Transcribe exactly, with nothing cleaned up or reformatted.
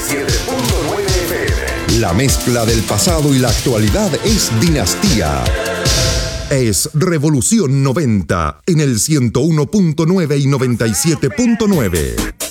siete punto nueve F M. La mezcla del pasado y la actualidad es Dinastía. Es Revolución noventa en el ciento uno punto nueve y noventa y siete punto nueve.